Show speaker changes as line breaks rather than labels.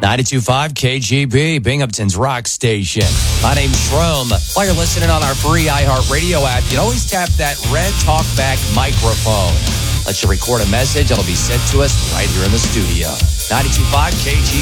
92.5 KGB, Binghamton's rock station. My name's Shroom. While you're listening on our free iHeartRadio app, you can always tap that red talkback microphone. Let you record a message. It'll be sent to us right here in the studio. 92.5 KGB.